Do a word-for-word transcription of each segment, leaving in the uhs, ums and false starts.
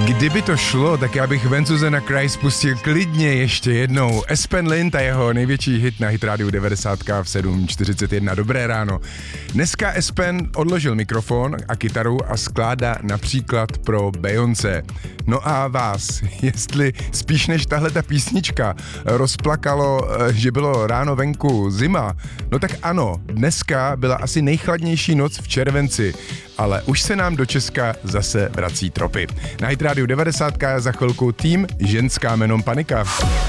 Kdyby to šlo, tak já bych When Susanna Cries spustil klidně ještě jednou. Espen Lind a jeho největší hit na Hit Radio devadesát v sedm čtyřicet jedna. Dobré ráno. Dneska Espen odložil mikrofon a kytaru a skládá například pro Beyoncé. No a vás, jestli spíš než tahle ta písnička rozplakalo, že bylo ráno venku zima, no tak ano, dneska byla asi nejchladnější noc v červenci, ale už se nám do Česka zase vrací tropy. Na Hit Radio devadesát za chvilku tým Ženská jménem Panika.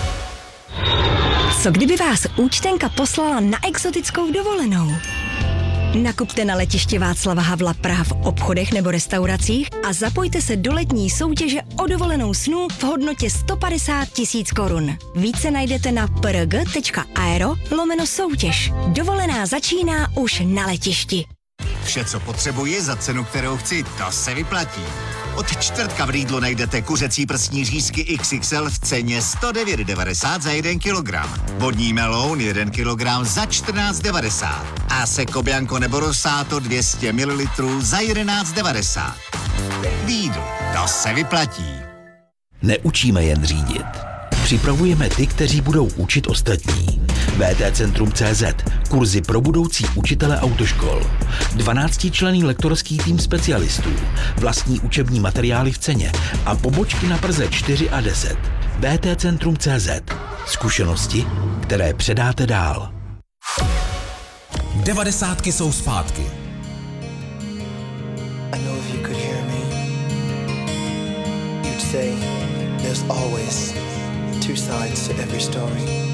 Co kdyby vás účtenka poslala na exotickou dovolenou? Nakupte na letiště Václava Havla Praha v obchodech nebo restauracích a zapojte se do letní soutěže o dovolenou snů v hodnotě sto padesát tisíc korun. Více najdete na prg.aero lomeno soutěž. Dovolená začíná už na letišti. Vše, co potřebuji za cenu, kterou chci, to se vyplatí. Od čtvrtka v Lidlu najdete kuřecí prsní řízky iks iks el v ceně sto devět devadesát za jeden kilogram. Vodní meloun jeden kilogram za čtrnáct devadesát. A Seko Bianco nebo Rosato dvě stě mililitrů za jedenáct devadesát. Lidl, to se vyplatí. Neučíme jen řídit. Připravujeme ty, kteří budou učit ostatní. vtcentrum tečka cz. Kurzy pro budoucí učitele autoškol. dvanáctičlenný lektorský tým specialistů. Vlastní učební materiály v ceně a pobočky na Praze čtyři a deset. vtcentrum tečka cz. Zkušenosti, které předáte dál. Devadesátky jsou zpátky. I know if you could hear me, you'd say there's always two sides to every story.